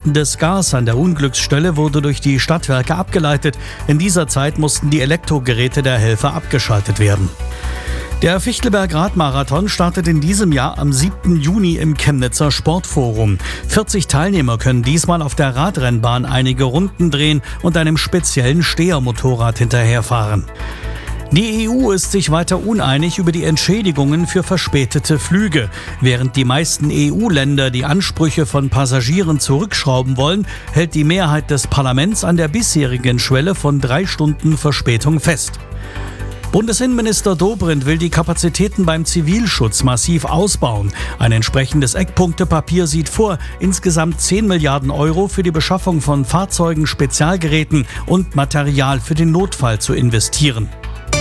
Vergiftendes Gas an der Unglücksstelle wurde durch die Stadtwerke abgeleitet. In dieser Zeit mussten die Elektrogeräte der Helfer abgeschaltet werden. Der Fichtelberg-Radmarathon startet in diesem Jahr am 7. Juni im Chemnitzer Sportforum. 40 Teilnehmer können diesmal auf der Radrennbahn einige Runden drehen und einem speziellen Stehermotorrad hinterherfahren. Die EU ist sich weiter uneinig über die Entschädigungen für verspätete Flüge. Während die meisten EU-Länder die Ansprüche von Passagieren zurückschrauben wollen, hält die Mehrheit des Parlaments an der bisherigen Schwelle von 3 Stunden Verspätung fest. Bundesinnenminister Dobrindt will die Kapazitäten beim Zivilschutz massiv ausbauen. Ein entsprechendes Eckpunktepapier sieht vor, insgesamt 10 Milliarden Euro für die Beschaffung von Fahrzeugen, Spezialgeräten und Material für den Notfall zu investieren.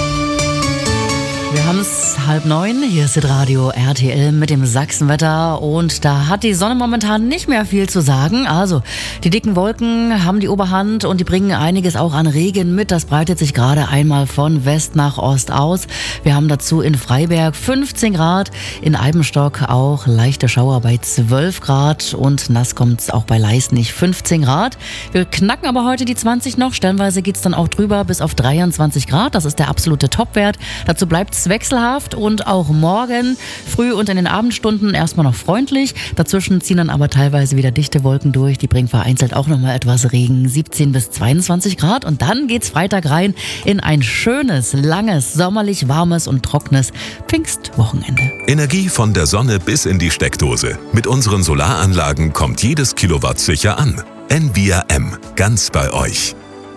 Wir haben es 8:30, hier ist das Radio RTL mit dem Sachsenwetter und da hat die Sonne momentan nicht mehr viel zu sagen. Also die dicken Wolken haben die Oberhand und die bringen einiges auch an Regen mit. Das breitet sich gerade einmal von West nach Ost aus. Wir haben dazu in Freiberg 15 Grad, in Eibenstock auch leichte Schauer bei 12 Grad und nass kommt es auch bei Leisnig 15 Grad. Wir knacken aber heute die 20 noch, stellenweise geht es dann auch drüber bis auf 23 Grad. Das ist der absolute Topwert. Dazu bleibt es wechselhaft und auch morgen früh und in den Abendstunden erstmal noch freundlich. Dazwischen ziehen dann aber teilweise wieder dichte Wolken durch. Die bringen vereinzelt auch nochmal etwas Regen. 17 bis 22 Grad und dann geht's Freitag rein in ein schönes, langes, sommerlich warmes und trockenes Pfingstwochenende. Energie von der Sonne bis in die Steckdose. Mit unseren Solaranlagen kommt jedes Kilowatt sicher an. Envia M. Ganz bei euch.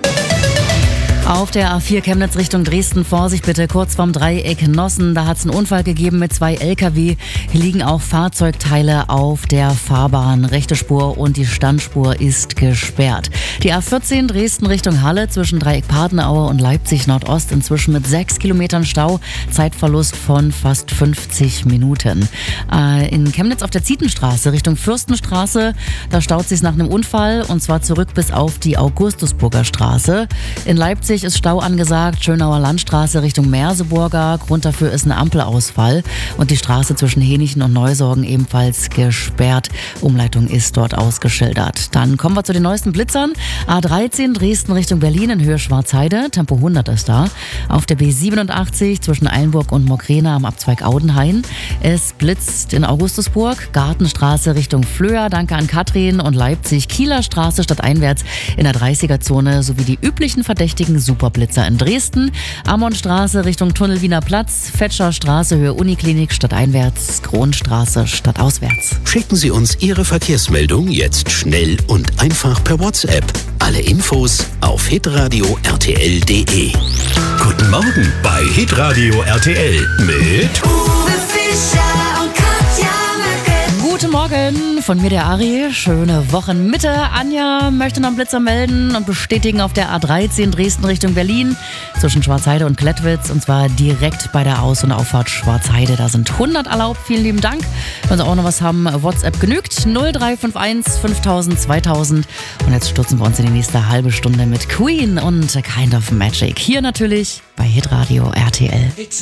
Auf der A4 Chemnitz Richtung Dresden, Vorsicht bitte, kurz vorm Dreieck Nossen. Da hat es einen Unfall gegeben mit 2 LKW. Hier liegen auch Fahrzeugteile auf der Fahrbahn. Rechte Spur und die Standspur ist gesperrt. Die A14 Dresden Richtung Halle zwischen Dreieck Padenaue und Leipzig Nordost inzwischen mit 6 Kilometern Stau. Zeitverlust von fast 50 Minuten. In Chemnitz auf der Zietenstraße Richtung Fürstenstraße, da staut sich nach einem Unfall und zwar zurück bis auf die Augustusburger Straße. In Leipzig ist Stau angesagt, Schönauer Landstraße Richtung Merseburger. Grund dafür ist ein Ampelausfall und die Straße zwischen Hänichen und Neusorgen ebenfalls gesperrt. Umleitung ist dort ausgeschildert. Dann kommen wir zu den neuesten Blitzern. A13 Dresden Richtung Berlin in Höhe Schwarzheide. Tempo 100 ist da. Auf der B87 zwischen Eilenburg und Mockrena am Abzweig Audenhain. Es blitzt in Augustusburg. Gartenstraße Richtung Flöa. Danke an Katrin und Leipzig. Kieler Straße stadteinwärts in der 30er-Zone sowie die üblichen Verdächtigen Superblitzer in Dresden. Ammonstraße Richtung Tunnel Wiener Platz. Fetscher Straße Höhe Uniklinik stadteinwärts. Kronstraße stadtauswärts. Schicken Sie uns Ihre Verkehrsmeldung jetzt schnell und einfach per WhatsApp. Alle Infos auf hitradio rtl.de. Guten Morgen bei Hitradio RTL mit Uwe Fischer und Katja Möcke. Guten Morgen, von mir der Ari. Schöne Wochenmitte. Anja möchte noch einen Blitzer melden und bestätigen auf der A13 Dresden Richtung Berlin zwischen Schwarzheide und Klettwitz und zwar direkt bei der Aus- und Auffahrt Schwarzheide. Da sind 100 erlaubt. Vielen lieben Dank. Wenn Sie auch noch was haben, WhatsApp genügt. 0351 5000 2000. Und jetzt stürzen wir uns in die nächste halbe Stunde mit Queen und Kind of Magic. Hier natürlich bei Hitradio RTL.